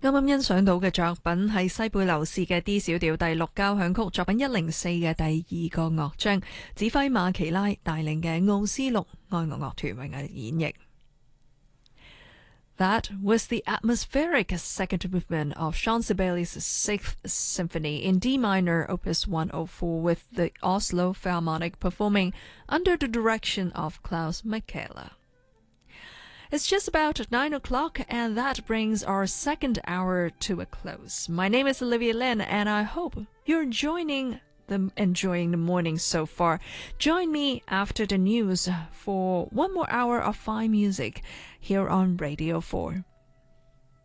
啱啱欣賞到嘅作品係西貝流士嘅 D 小調第6交響曲作品104嘅第2個樂章，指揮馬奇拉帶領嘅奧斯陸愛樂樂團為我哋演繹。That was the atmospheric second movement of Jean Sibelius' Sixth Symphony in D minor, Opus 104, with the Oslo Philharmonic performing under the direction of Klaus Michaela. It's just about 9 o'clock, and that brings our second hour to a close. My name is Olivia Lin, and I hope you're enjoying the morning so far. Join me after the news for one more hour of fine music here on Radio 4.